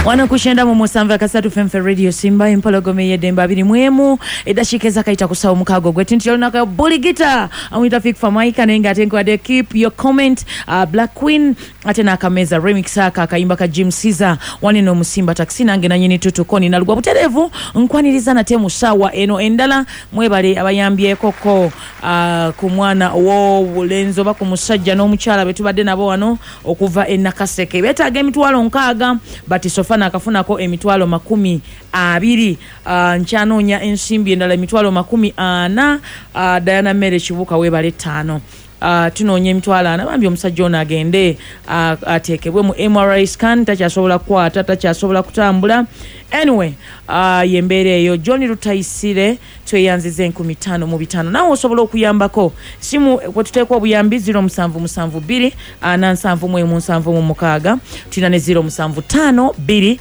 Wana kushenda mu musanva kasatu FM Radio Simba impologome yedemba biri mwemu edashikeza kaita kusawo mukago gwetinti yonaka Buligita amwita fik for Mike nenga atenko de keep your comment Black Queen atena akameza remix aka akaimba ka Jim Caesar wani no musimba taxi nange na nyini tutukoni nalugwa buterevu nkwaniriza na temu sawa eno endala mwebale abayambye koko ku mwana wo bulenzo bako musajja no mukyala betubadde nabo wano okuva enakaseke betaga emitwalo nkaga but sofana akafunako emitwalo 20 nchanonya ensimbi endala emitwalo 40 Diana Mere Kibuka webale 5 tunonye emitwalo 4 bambi omusajja ono agende atekebwe mu MRI scan takyasobola kwata takyasobola kutambula anyway yembere eyo John Rutayisire tweyanzize 15 mu 5 nawo osobola okuyambako simu kwetuteekwa obuyambi 0772 97 tina ne 0752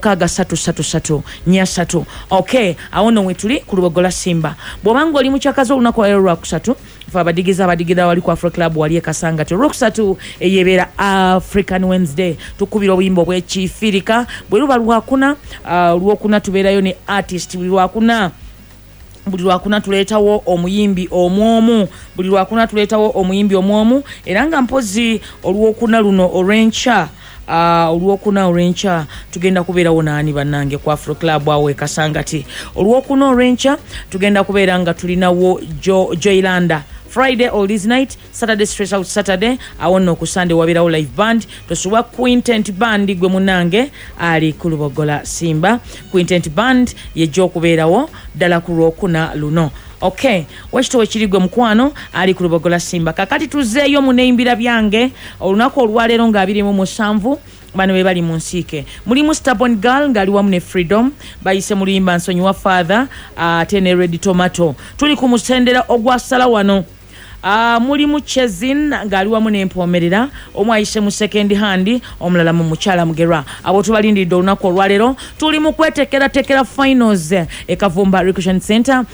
633 okay awono wetuli ku Lubogola Simba bwobango oli mukyakazo olunako ero lwa kusatu abadigiza wali ku Afro Club wali ekasanga to Rocksatu eyebera African Wednesday tukubira obuyimbo bwe Chifirika bwe luba lwakuna lwokuna tubeerayo ne artist buli lwakuna tuleetawo omuyimbi omwomu era nga mpozi olwokuna luno orencha olwokuna orencha tugenda kubeera wonani bannange ku Afro Club awe kasangati olwokuna orencha tugenda kubeera nga tulinawo Joylanda Friday all this night, Saturday stress out Saturday, awono ku Sunday wabirawo live band, tosuwa Quintet band gwe munange ali ku Lubogola Simba. Quintet band ye jo kubeerawo dala ku Lwokuna luno. Okay, wachito wechirigwe mkwano ali ku Lubogola Simba. Kakati tuzeeyo mu neimbira byange, olunako olwaleero nga 27 bano bebali munsike mulimu Stubborn Girl ngali wamu ne Freedom bayise mulimba nsonyiwa Father tene Red Tomato tuli ku musendera ogwasala wano mulimu Chezin ngali wamu ne Mpomerera omwayise mu second hand omulala mu mukyala Mugera abo tubalindidde olunako olwaleero tuli mu kwetekera finals Kavumba Recreation Center